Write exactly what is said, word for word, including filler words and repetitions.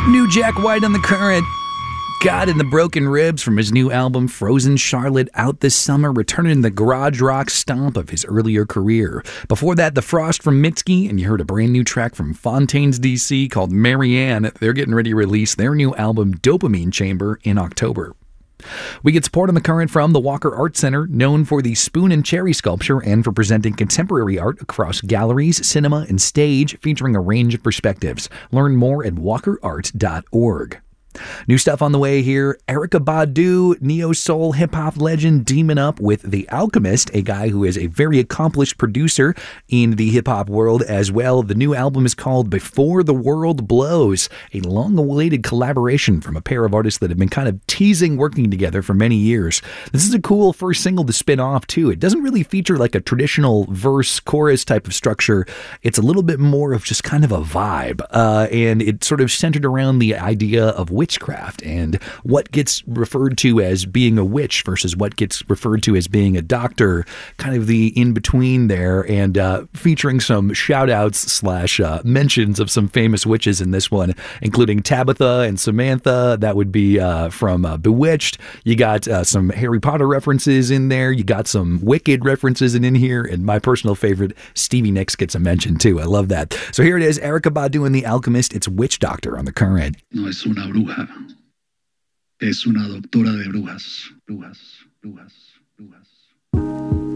New Jack White on the Current. God and the Broken Ribs from his new album Frozen Charlotte, out this summer, returning the garage rock stomp of his earlier career. Before that, The Frost from Mitski, and you heard a brand new track from Fontaines D C called Marianne. They're getting ready to release their new album Dopamine Chamber in October. We get support on the Current from the Walker Art Center, known for the Spoon and Cherry sculpture and for presenting contemporary art across galleries, cinema, and stage, featuring a range of perspectives. Learn more at walker art dot org. New stuff on the way here. Erykah Badu, neo-soul hip-hop legend, teaming up with The Alchemist, a guy who is a very accomplished producer in the hip-hop world as well. The new album is called Before the World Blows, a long-awaited collaboration from a pair of artists that have been kind of teasing working together for many years. This is a cool first single to spin off, too. It doesn't really feature like a traditional verse-chorus type of structure. It's a little bit more of just kind of a vibe, uh, and it's sort of centered around the idea of witchcraft and what gets referred to as being a witch versus what gets referred to as being a doctor, kind of the in-between there, and uh, featuring some shout-outs slash uh, mentions of some famous witches in this one, including Tabitha and Samantha. That would be uh, from uh, Bewitched. You got uh, some Harry Potter references in there. You got some Wicked references in, in here, and my personal favorite, Stevie Nicks, gets a mention too. I love that. So here it is, Erykah Badu and The Alchemist. It's Witch Doctor on the Current. No es una bruja. Es una doctora de brujas, brujas, brujas, brujas.